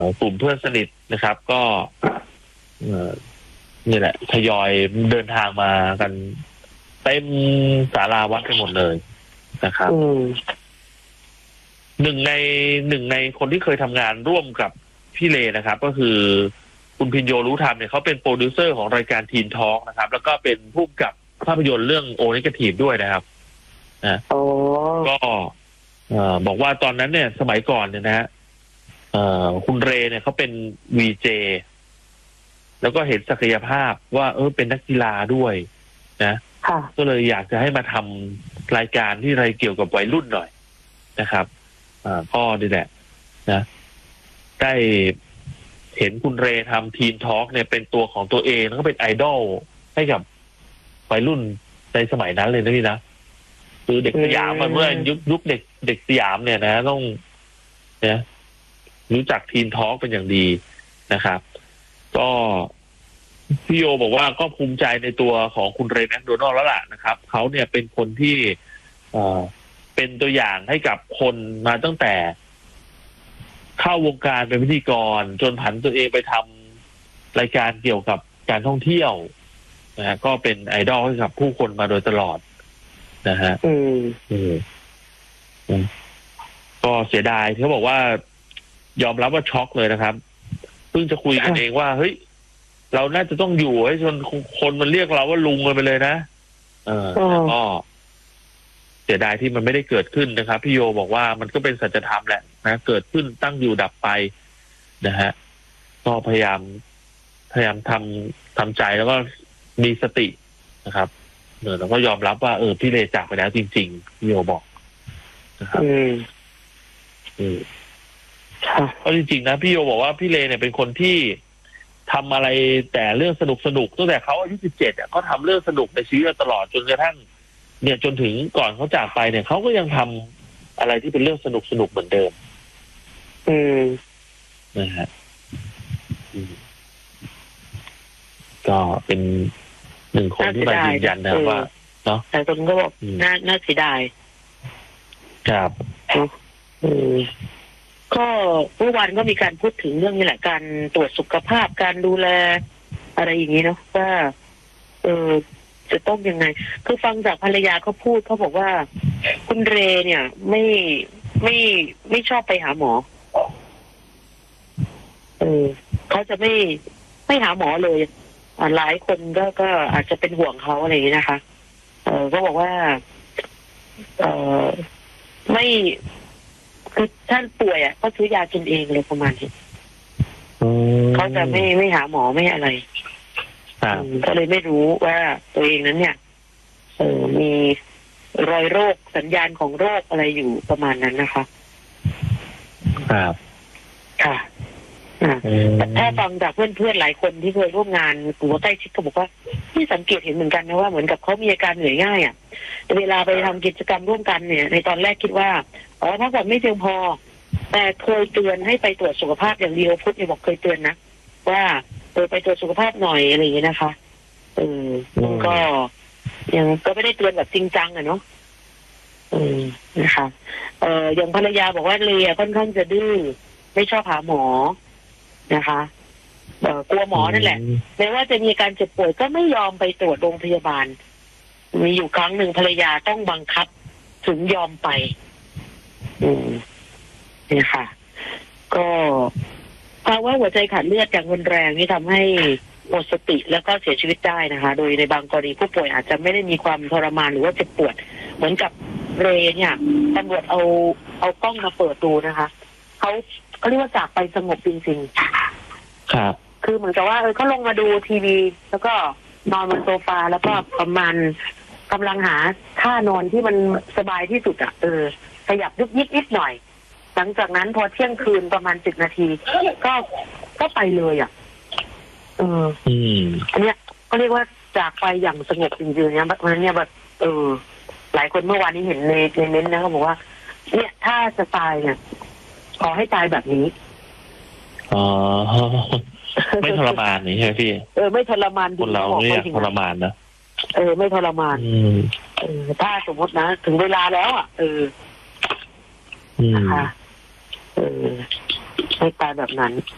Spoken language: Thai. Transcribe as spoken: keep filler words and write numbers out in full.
กลุ่มเพื่อนสนิทนะครับก็นี่แหละทยอยเดินทางมากันเต็มศาลาวัดกันหมดเลยนะครับหนึ่งในหนึ่งในคนที่เคยทำงานร่วมกับพี่เลนะครับก็คือคุณพินโยรู้ธรรมเนี่ยเขาเป็นโปรดิวเซอร์ของรายการทีนทอล์กนะครับแล้วก็เป็นผู้กำกับภาพยนตร์เรื่องโอเนกาทีฟด้วยนะครับนะก็บอกว่าตอนนั้นเนี่ยสมัยก่อนเนี่ยนะฮะคุณเรเนี่ยเขาเป็นวีเจแล้วก็เห็นศักยภาพว่าเออเป็นนักกีฬาด้วยนะก็เลยอยากจะให้มาทำรายการที่อะไรเกี่ยวกับวัยรุ่นหน่อยนะครับอ่าก็ดีแหละนะได้เห็นคุณเรทำทีนทอล์กเนี่ยเป็นตัวของตัวเองแล้วก็เป็นไอดอลให้กับวัยรุ่นในสมัยนั้นเลยนะพี่นะคือเด็กสยามเมื่อยุคยุคเด็กเด็กสยามเนี่ยนะต้องเนี่ยรู้จักทีนทอล์กเป็นอย่างดีนะครับก็พี่โยบอกว่าก็ภูมิใจในตัวของคุณเรย์แมคโดนัลด์แล้วล่ะนะครับเขาเนี่ยเป็นคนที่เอ่อเป็นตัวอย่างให้กับคนมาตั้งแต่เข้าวงการเป็นพิธีกรจนผันตัวเองไปทำรายการเกี่ยวกับการท่องเที่ยวนะฮะก็เป็นไอดอลให้กับผู้คนมาโดยตลอดนะฮะอืมอืมก็เสียดายเขาบอกว่ายอมรับว่าช็อกเลยนะครับเพิ่งจะคุยกันเองว่าเฮ้ยเราน่าจะต้องอยู่ให้จนคนมันเรียกเราว่าลุงกันไปเลยนะเออก็เสียดายที่มันไม่ได้เกิดขึ้นนะครับพี่โยบอกว่ามันก็เป็นสัจธรรมแหละนะเกิดขึ้นตั้งอยู่ดับไปนะฮะก็พยายามพยายามทำทำใจแล้วก็มีสตินะครับเออแล้วก็ยอมรับว่าเออพี่เลจากไปแล้วจริงๆพี่โยบอกนะครับอืมอืมเพราะจริงๆนะพี่โยบอกว่าพี่เลเนี่ยเป็นคนที่ทำอะไรแต่เรื่องสนุกสนุกตั้งแต่เขาอายุสิบเจ็ดอ่ะเขาทำเรื่องสนุกในชีวิตตลอดจนกระทั่งเนี่ยจนถึงก่อนเขาจากไปเนี่ยเขาก็ยังทำอะไรที่เป็นเรื่องสนุกสนุกเหมือนเดิมอืมนะฮะก็เป็นหนึ่งคนที่มายืนยันนะว่าเนาะแต่คนก็บอกน่าน่าเสียดายครับอืมก็เมื่อวานก็มีการพูดถึงเรื่องนี้แหละการตรวจสุขภาพการดูแลอะไรอย่างนี้เนาะว่าเออจะต้องยังไงคือฟังจากภรรยาเขาพูดเขาบอกว่าคุณเรเนี่ยไม่ไม่ไม่ชอบไปหาหมอเออเขาจะไม่ไม่หาหมอเลยหลายคนก็ก็อาจจะเป็นห่วงเขาอะไรอย่างนี้นะคะเออก็บอกว่าเออไม่คือท่านป่วยอ่ะก็ซื้อยากินเองเลยประมาณนี้เขาจะไม่ไม่หาหมอไม่อะไรก็เลยไม่รู้ว่าตัวเองนั้นเนี่ยเออมีรอยโรคสัญญาณของโรคอะไรอยู่ประมาณนั้นนะคะครับค่ะแต่ถ้าฟังจากเพื่อนๆหลายคนที่เคยร่วมงานหรือว่าใกล้ชิดเขาบอกว่าที่สังเกตเห็นเหมือนกันนะว่าเหมือนกับเขามีอาการเหนื่อยง่ายอ่ะเวลาไปทำกิจกรรมร่วมกันเนี่ยในตอนแรกคิดว่าอ๋อพักผ่อนไม่เพียงพอแต่เคยเตือนให้ไปตรวจสุขภาพอย่างเดียวพุทธเนี่ยบอกเคยเตือนนะว่าเออไปตรวจสุขภาพหน่อยอะไรอย่างนี้นะคะเออก็ยังก็ไม่ได้เตือนแบบจริงจังอะเนาะเออนะคะเอออย่างภรรยาบอกว่าเลยค่อนข้างจะดื้อไม่ชอบหาหมอนะคะเออกลัวหมอนั่นแหละแม้ว่าจะมีการเจ็บป่วยก็ไม่ยอมไปตรวจโรงพยาบาลมีอยู่ครั้งหนึ่งภรรยาต้องบังคับถึงยอมไปอืมนี่ค่ะก็ภาวะหัวใจขาดเลือดอย่างรุนแรงนี่ทำให้หมดสติแล้วก็เสียชีวิตได้นะคะโดยในบางกรณีผู้ป่วยอาจจะไม่ได้มีความทรมานหรือว่าเจ็บปวดเหมือนกับเรเนี่ยตำรวจเอาเอากล้องมาเปิดดูนะคะเขาเขาเรียกว่าจากไปสงบจริงๆครับคือเหมือนกับว่าเออเขาลงมาดูทีวีแล้วก็นอนบนโซฟาแล้วก็ประมาณกำลังหาท่านอนที่มันสบายที่สุดอ่ะเออขยับยุบยิบนิดหน่อยหลังจากนั้นพอเที่ยงคืนประมาณสิบนาทีก็ก็ไปเลยอ่ะเอออันเนี้ยก็เรียกว่าจากไปอย่างสงบจริงๆเนี่ยมันเนี่ยแบบเออหลายคนเมื่อวานนี้เห็นในในเม้นต์นะเขาบอกว่าเนี่ยถ้าจะตายเนี่ยขอให้ตายแบบนี้อ๋อไม่ทรมานนี่ใช่ไหมพี่เออไม่ทรมานคนเราเนี่ยทรมานนะเออไม่ทรมานเออถ้าสมมตินะถึงเวลาแล้วอ่ะเออนะคะเออให้ตายแบบนั้น